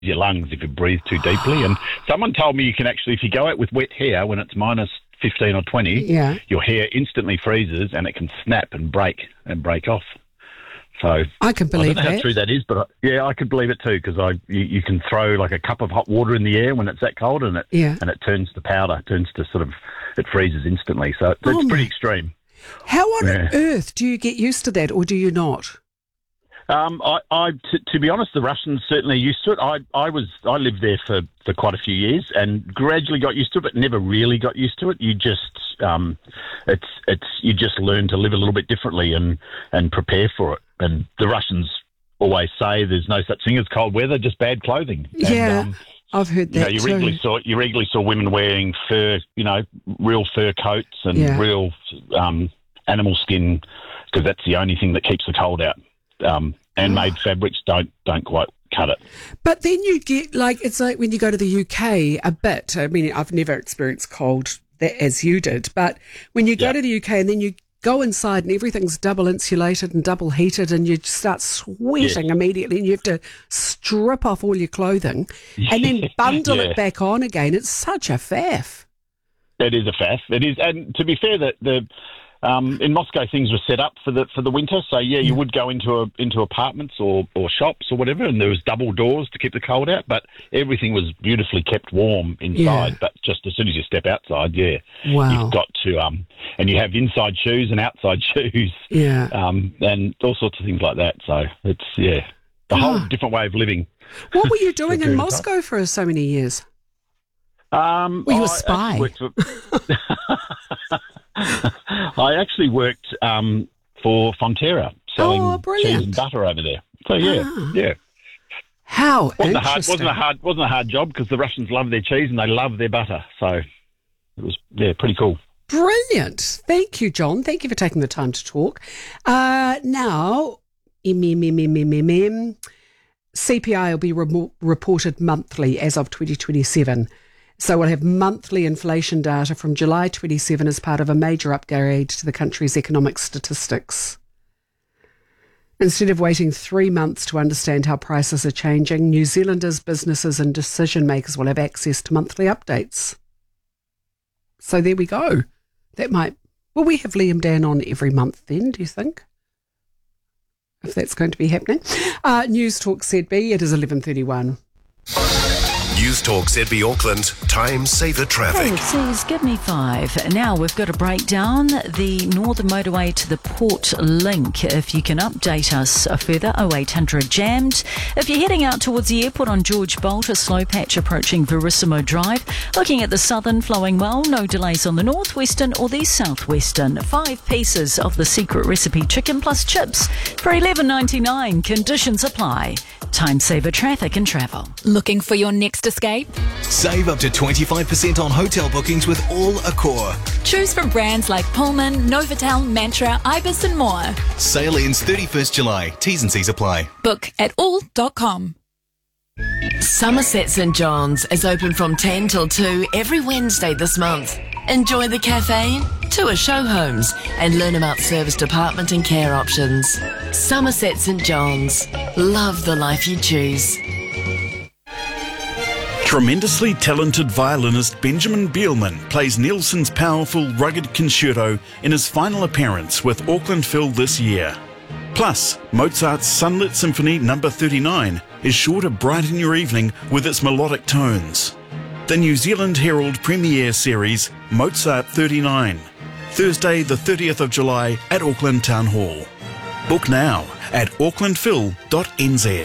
your lungs if you breathe too deeply. And someone told me you can actually, if you go out with wet hair when it's minus 15 or 20, your hair instantly freezes and it can snap and break off. So I can believe I don't know how true that is, but I could believe it too, because you can throw like a cup of hot water in the air when it's that cold, and it turns to powder, it freezes instantly. So it's pretty extreme. How on earth do you get used to that, or do you not? To be honest, the Russians certainly are used to it. I lived there for quite a few years and gradually got used to it, but never really got used to it. You just you just learn to live a little bit differently and prepare for it. And the Russians always say there's no such thing as cold weather, just bad clothing. Yeah, and, I've heard that you regularly saw women wearing fur, real fur coats and real animal skin, because that's the only thing that keeps the cold out. And-made fabrics don't quite cut it. But then you get it's like when you go to the UK a bit. I mean, I've never experienced cold as you did, but when you go to the UK and then you go inside and everything's double insulated and double heated and you start sweating immediately and you have to strip off all your clothing and then bundle it back on again. It's such a faff. It is a faff. It is, and to be fair, in Moscow things were set up for the winter. So you would go into apartments or shops or whatever, and there was double doors to keep the cold out. But everything was beautifully kept warm inside. But just as soon as you step outside, you've got to and you have inside shoes and outside shoes, and all sorts of things like that. So it's a whole different way of living. What were you doing in Moscow for so many years? Were you a spy? I actually worked for Fonterra selling cheese and butter over there. So How interesting. Wasn't a hard job, because the Russians love their cheese and they love their butter. So it was pretty cool. Brilliant. Thank you, John. Thank you for taking the time to talk. Now, CPI will be reported monthly as of 2027. So we'll have monthly inflation data from July 27 as part of a major upgrade to the country's economic statistics. Instead of waiting 3 months to understand how prices are changing, New Zealanders, businesses and decision makers will have access to monthly updates. So there we go. Will we have Liam Dan on every month then, do you think? If that's going to be happening. News Talk ZB, it is 11:31. News Talk ZB Auckland, time saver traffic. Hey, it says, give me 5. Now we've got to break down the Northern Motorway to the Port Link. If you can update us further, 0800 jammed. If you're heading out towards the airport on George Bolt, a slow patch approaching Verissimo Drive. Looking at the southern, flowing well, no delays on the northwestern or the southwestern. 5 pieces of the secret recipe chicken plus chips for $11.99. Conditions apply. Time saver traffic and travel. Looking for your next escape? Save up to 25% on hotel bookings with All Accor. Choose from brands like Pullman, Novotel, Mantra, Ibis and more. Sale ends 31st July. T's and C's apply. Book at all.com. Somerset St John's is open from 10 till 2 every Wednesday this month. Enjoy the cafe, tour show homes and learn about service department and care options. Somerset St John's. Love the life you choose. Tremendously talented violinist Benjamin Bielman plays Nielsen's powerful, rugged concerto in his final appearance with Auckland Phil this year. Plus, Mozart's Sunlit Symphony No. 39 is sure to brighten your evening with its melodic tones. The New Zealand Herald Premiere Series, Mozart 39, Thursday the 30th of July at Auckland Town Hall. Book now at aucklandphil.nz.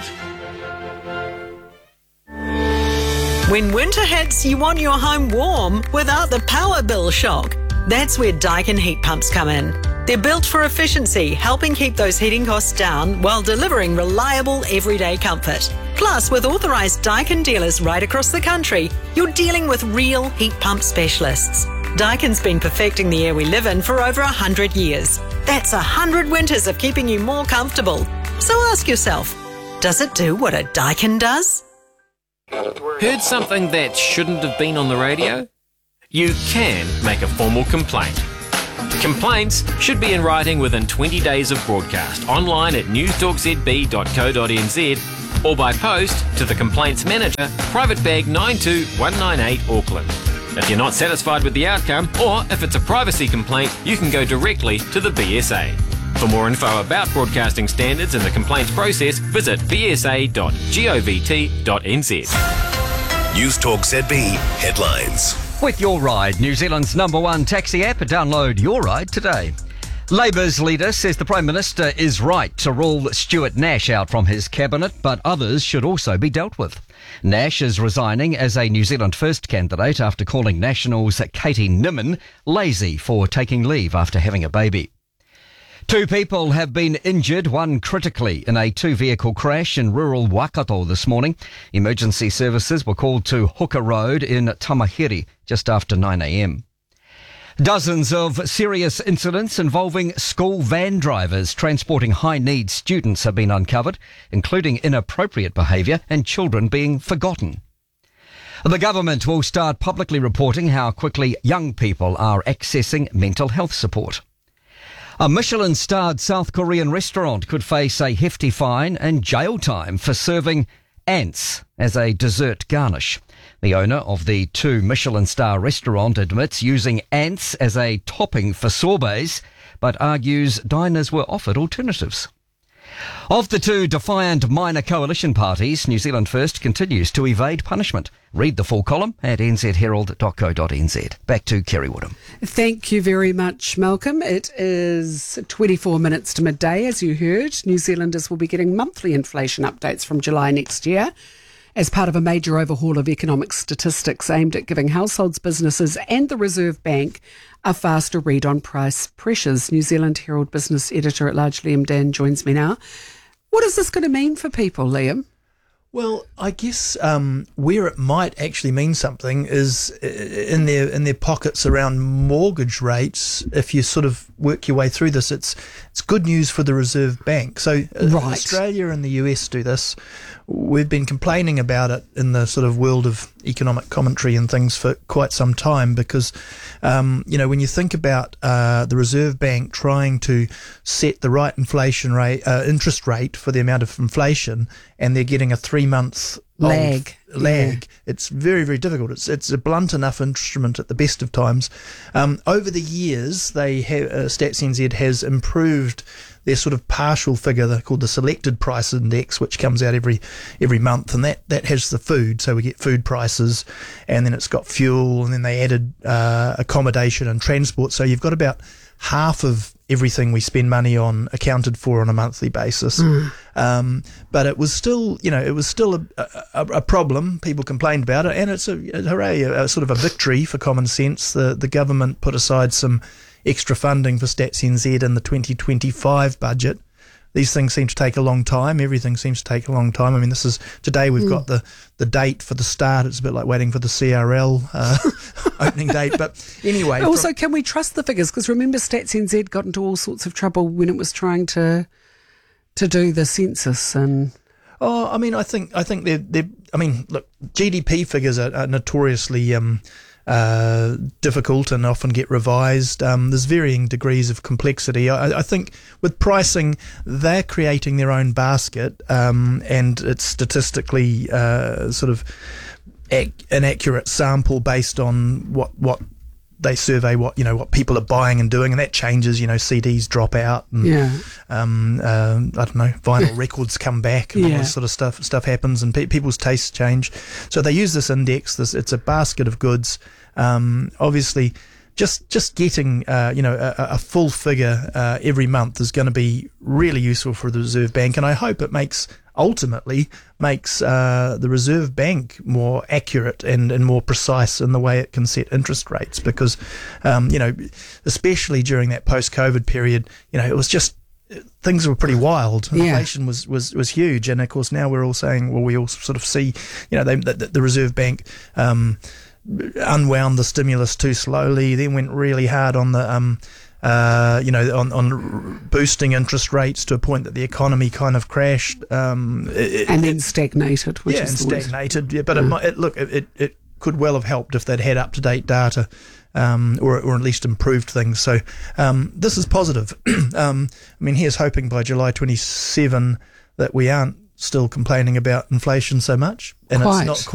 When winter hits, you want your home warm without the power bill shock. That's where Daikin heat pumps come in. They're built for efficiency, helping keep those heating costs down while delivering reliable everyday comfort. Plus, with authorised Daikin dealers right across the country, you're dealing with real heat pump specialists. Daikin's been perfecting the air we live in for over 100 years. That's 100 winters of keeping you more comfortable. So ask yourself, does it do what a Daikin does? Heard something that shouldn't have been on the radio? You can make a formal complaint. Complaints should be in writing within 20 days of broadcast, online at newstalkzb.co.nz or by post to the Complaints Manager, Private Bag 92198 Auckland. If you're not satisfied with the outcome, or if it's a privacy complaint, you can go directly to the BSA. For more info about broadcasting standards and the complaints process, visit bsa.govt.nz. News Talk ZB headlines. With Your Ride, New Zealand's #1 taxi app, download Your Ride today. Labour's leader says the Prime Minister is right to rule Stuart Nash out from his cabinet, but others should also be dealt with. Nash is resigning as a New Zealand First candidate after calling Nationals' Katie Nimmin lazy for taking leave after having a baby. 2 people have been injured, one critically, in a 2-vehicle crash in rural Waikato this morning. Emergency services were called to Hooker Road in Tamahiri just after 9 a.m. Dozens of serious incidents involving school van drivers transporting high-need students have been uncovered, including inappropriate behaviour and children being forgotten. The government will start publicly reporting how quickly young people are accessing mental health support. A Michelin-starred South Korean restaurant could face a hefty fine and jail time for serving ants as a dessert garnish. The owner of the 2 Michelin-star restaurant admits using ants as a topping for sorbets, but argues diners were offered alternatives. Of the 2 defiant minor coalition parties, New Zealand First continues to evade punishment. Read the full column at nzherald.co.nz. Back to Kerry Woodham. Thank you very much, Malcolm. It is 24 minutes to midday, as you heard. New Zealanders will be getting monthly inflation updates from July next year as part of a major overhaul of economic statistics aimed at giving households, businesses and the Reserve Bank a faster read on price pressures. New Zealand Herald Business Editor-at-Large Liam Dan joins me now. What is this going to mean for people, Liam? Well, I guess where it might actually mean something is in their pockets around mortgage rates. If you sort of work your way through this, it's good news for the Reserve Bank. So Australia and the US do this. We've been complaining about it in the sort of world of economic commentary and things for quite some time because, when you think about the Reserve Bank trying to set the right inflation rate, interest rate for the amount of inflation, and they're getting a 3-month lag. Yeah. It's very, very difficult. It's a blunt enough instrument at the best of times. Over the years, they have Stats NZ has improved their sort of partial figure called the Selected Price Index, which comes out every month, and that has the food. So we get food prices, and then it's got fuel, and then they added accommodation and transport. So you've got about half of everything we spend money on accounted for on a monthly basis. But it was still, a problem. People complained about it, and it's a sort of a victory for common sense. The government put aside some extra funding for Stats NZ in the 2025 budget. These things seem to take a long time. Everything seems to take a long time. I mean, today we've got the date for the start. It's a bit like waiting for the CRL opening date. But anyway. Also, can we trust the figures? Because remember, Stats NZ got into all sorts of trouble when it was trying to do the census and. Oh, I mean, I think they're. I mean, look, GDP figures are notoriously difficult and often get revised. There's varying degrees of complexity. I think with pricing, they're creating their own basket, and it's statistically sort of an accurate sample based on what they survey, what people are buying and doing, and that changes. CDs drop out, and I don't know, vinyl records come back, and all this sort of stuff happens, and people's tastes change. So they use this index. It's a basket of goods. Obviously, just getting a full figure every month is going to be really useful for the Reserve Bank, and I hope it ultimately makes the Reserve Bank more accurate and more precise in the way it can set interest rates, because especially during that post-COVID period, it was just things were pretty wild. Inflation was huge, and of course now we're all saying, well, we all sort of see, the Reserve Bank unwound the stimulus too slowly, then went really hard on the on boosting interest rates to a point that the economy kind of crashed, and then stagnated. But it could well have helped if they'd had up to date data, or at least improved things. So this is positive. I mean, here's hoping by July 27 that we aren't still complaining about inflation so much, and Quite. it's not